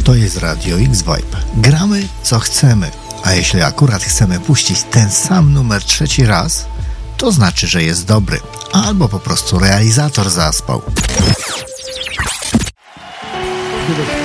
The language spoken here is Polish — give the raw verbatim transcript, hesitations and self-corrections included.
To jest Radio X-Vibe. Gramy co chcemy, a jeśli akurat chcemy puścić ten sam numer trzeci raz, to znaczy, że jest dobry, albo po prostu realizator zaspał.